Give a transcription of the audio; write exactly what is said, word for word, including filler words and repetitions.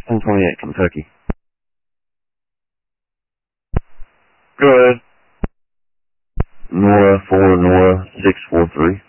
ten twenty-eight, Kentucky. Go ahead. Nora four, Nora six four three.